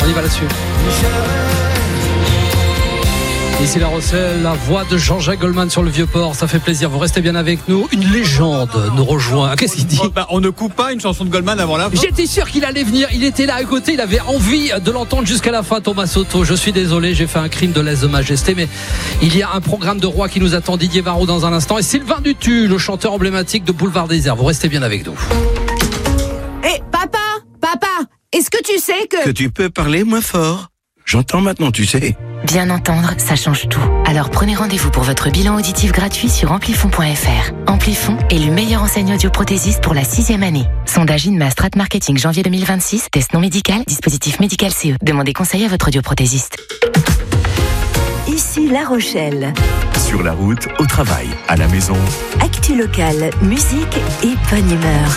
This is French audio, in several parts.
On y va là-dessus. Ici La Rochelle, la voix de Jean-Jacques Goldman sur le Vieux-Port. Ça fait plaisir, vous restez bien avec nous. Une légende nous rejoint. Qu'est-ce qu'il dit? On ne coupe pas une chanson de Goldman avant la fin. J'étais sûr qu'il allait venir, il était là à côté, il avait envie de l'entendre jusqu'à la fin. Thomas Soto, je suis désolé, j'ai fait un crime de lèse-majesté, mais il y a un programme de roi qui nous attend. Didier Varro dans un instant et Sylvain Dutu, le chanteur emblématique de Boulevard Désert. Vous restez bien avec nous. Hé, papa, est-ce que tu sais que tu peux parler moins fort? J'entends maintenant, tu sais. Bien entendre, ça change tout. Alors prenez rendez-vous pour votre bilan auditif gratuit sur amplifon.fr. Amplifon, élu meilleure enseigne audioprothésiste pour la 6e année. Sondage INMA Strat Marketing janvier 2026. Test non médical, dispositif médical CE. Demandez conseil à votre audioprothésiste. Ici La Rochelle. Sur la route, au travail, à la maison. Actu locale, musique et bonne humeur.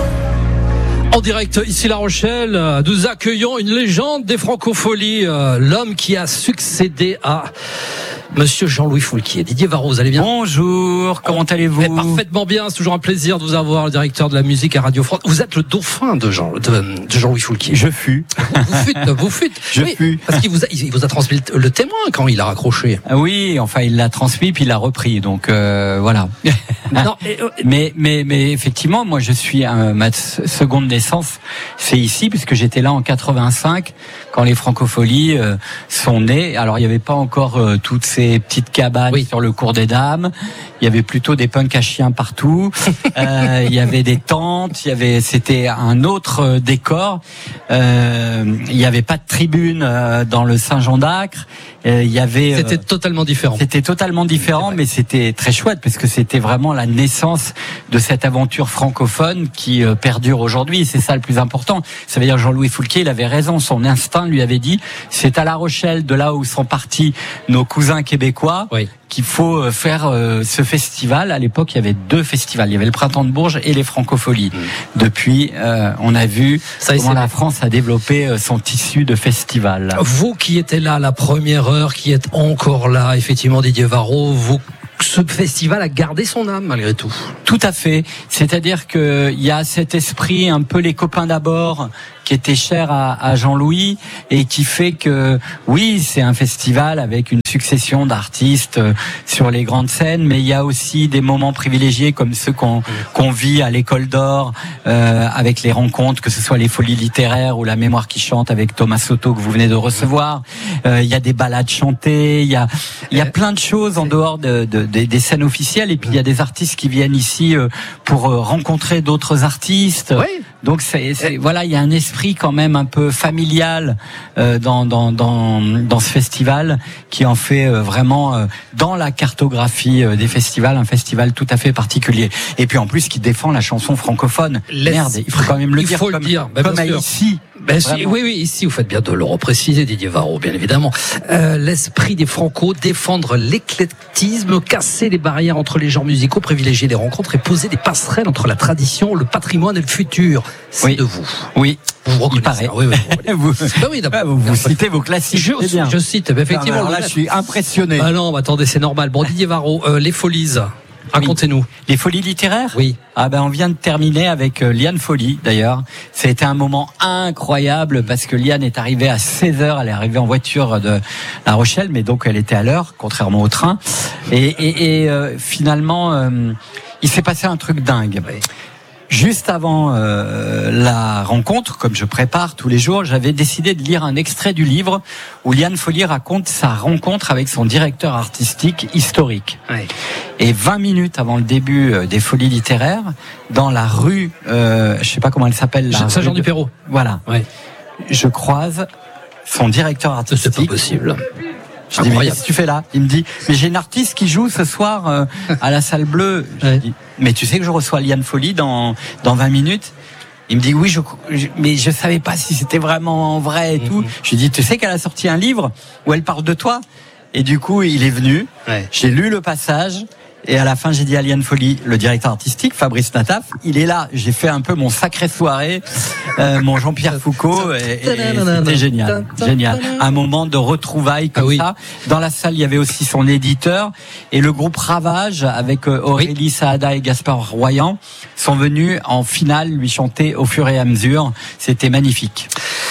En direct, ici La Rochelle, nous accueillons une légende des francopholies, l'homme qui a succédé à Monsieur Jean-Louis Foulquier. Didier Varro, vous allez bien? Bonjour, comment allez-vous? Parfaitement bien, c'est toujours un plaisir de vous avoir, le directeur de la musique à Radio France. Vous êtes le dauphin de Jean-Louis Foulquier. Je fus. Vous fûtes. Je fus. Parce qu'il vous a transmis le témoin quand il a raccroché. Oui, enfin, il l'a transmis puis il l'a repris, donc voilà. Non, mais effectivement, moi je suis ma seconde naissance, c'est ici puisque j'étais là en 85 quand les francopholies sont nées. Alors il n'y avait pas encore toutes ces petites cabanes sur le cours des Dames. Il y avait plutôt des punks à chiens partout. Il y avait des tentes. C'était un autre décor. Il n'y avait pas de tribune dans le Saint-Jean d'Acre. C'était totalement différent. C'était totalement différent, mais c'était très chouette parce que c'était vraiment la naissance de cette aventure francophone qui perdure aujourd'hui. Et c'est ça le plus important. Ça veut dire Jean-Louis Foulquier, il avait raison. Son instinct lui avait dit, c'est à La Rochelle, de là où sont partis nos cousins québécois, qu'il faut faire ce festival. À l'époque, il y avait 2 festivals. Il y avait le Printemps de Bourges et les Francopholies. Depuis, on a vu comment la France a développé son tissu de festival. Vous qui étiez là à la première heure, qui êtes encore là, effectivement, Didier Varro, ce festival a gardé son âme malgré tout. Tout à fait. C'est-à-dire que il y a cet esprit un peu les copains d'abord qui était cher à Jean-Louis et qui fait que oui, c'est un festival avec une succession d'artistes sur les grandes scènes, mais il y a aussi des moments privilégiés comme ceux qu'on vit à l'École d'Or avec les rencontres, que ce soit les Folies littéraires ou la Mémoire qui chante avec Thomas Soto que vous venez de recevoir. Il y a des balades chantées, il y a plein de choses en dehors des scènes officielles, et puis il y a des artistes qui viennent ici pour rencontrer d'autres artistes. Oui. Donc voilà, il y a un esprit quand même un peu familial dans ce festival qui en fait vraiment dans la cartographie des festivals un festival tout à fait particulier. Et puis en plus qui défend la chanson francophone. Merde, il faut quand même le dire. Il faut le dire. Comme ici. Oui, ici, vous faites bien de le repréciser, Didier Varro, bien évidemment. L'esprit des Franco, défendre l'éclectisme, casser les barrières entre les genres musicaux, privilégier les rencontres et poser des passerelles entre la tradition, le patrimoine et le futur. C'est de vous. Oui. Vous vous reconnaissez. Vous citez vos classiques. Je cite, effectivement. Alors là, je suis impressionné. Ah non, attendez, c'est normal. Bon, Didier Varro, les Folies. Racontez-nous. Les Folies littéraires? Oui. On vient de terminer avec Liane Folly, d'ailleurs. C'était un moment incroyable parce que Liane est arrivée à 16h. Elle est arrivée en voiture de La Rochelle, mais donc elle était à l'heure, contrairement au train. Et finalement, il s'est passé un truc dingue. Juste avant la rencontre, comme je prépare tous les jours, j'avais décidé de lire un extrait du livre où Liane Folly raconte sa rencontre avec son directeur artistique historique. Ouais. Et 20 minutes avant le début des Folies littéraires, dans la rue, je sais pas comment elle s'appelle, Saint-Jean-du-Perrot. Voilà. Ouais. Je croise son directeur artistique. C'est pas possible. Je dis, mais qu'est-ce que tu fais là? Il me dit, mais j'ai une artiste qui joue ce soir à la Salle Bleue. Je dis, mais tu sais que je reçois Liane Folly dans 20 minutes? Il me dit, oui, mais je savais pas si c'était vraiment vrai et tout. Je lui dis, tu sais qu'elle a sorti un livre où elle parle de toi? Et du coup, il est venu. Ouais. J'ai lu le passage. Et à la fin, j'ai dit à Liane Folly, le directeur artistique, Fabrice Nataf, il est là. J'ai fait un peu mon sacré soirée, mon Jean-Pierre Foucault, et c'était génial. Génial. Un moment de retrouvailles comme ça. Dans la salle, il y avait aussi son éditeur, et le groupe Ravage, avec Aurélie Saada et Gaspard Royan, sont venus en finale lui chanter au fur et à mesure. C'était magnifique.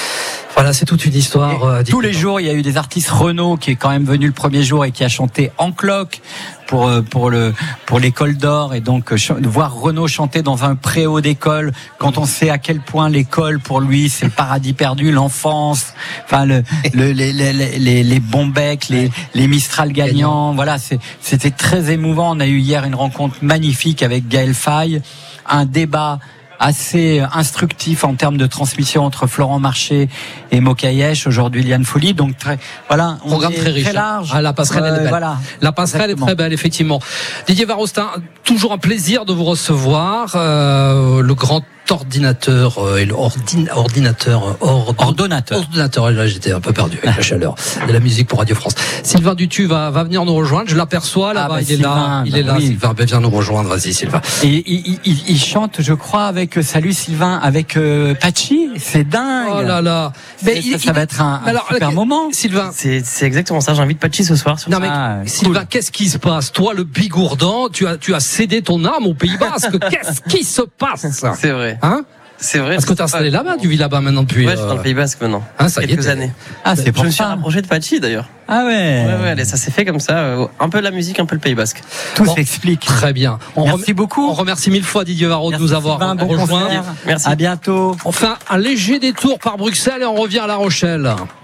Voilà, c'est toute une histoire. Tous les jours, il y a eu des artistes. Renaud qui est quand même venu le premier jour et qui a chanté en cloque pour l'école d'or, et donc voir Renaud chanter dans un préau d'école quand on sait à quel point l'école pour lui c'est le paradis perdu, l'enfance, enfin les bons becs, les Mistral gagnants. Voilà, c'était très émouvant. On a eu hier une rencontre magnifique avec Gaël Faye, un débat assez instructif en termes de transmission entre Florent Marché et Mokayesh, aujourd'hui Liane Folly. Donc voilà, on programme est très riche, large. Ah, la passerelle est belle. Voilà. La passerelle est très belle, effectivement. Didier Varostin, toujours un plaisir de vous recevoir. Le grand ordinateur et ordonnateur. Là, j'étais un peu perdu avec la chaleur de la musique pour Radio France. Sylvain Dutu va venir nous rejoindre. Je l'aperçois là-bas. Il est là. Sylvain, viens nous rejoindre. Vas-y, Sylvain. Et il chante, je crois, avec Salut Sylvain, avec Pachi. C'est dingue. Oh là là. Mais ça va être un super moment. Sylvain. C'est exactement ça. J'invite Pachi ce soir. Non, mais Sylvain, qu'est-ce qui se passe? Toi, le bigourdan, tu as cédé ton âme au Pays Basque. Qu'est-ce qui se passe? C'est vrai. Hein? C'est vrai. Parce que t'es installé là-bas, tu vis là-bas maintenant depuis. Ouais, je suis dans le Pays Basque maintenant. Ça y est. Quelques années. Ah, c'est pour ça. Je me suis rapproché de Pachi d'ailleurs. Ah ouais. Ouais, ça s'est fait comme ça. Un peu la musique, un peu le Pays Basque. Tout s'explique. Très bien. Merci beaucoup. On remercie mille fois Didier Varro de nous avoir rejoints. Merci. À bientôt. On fait un léger détour par Bruxelles et on revient à La Rochelle.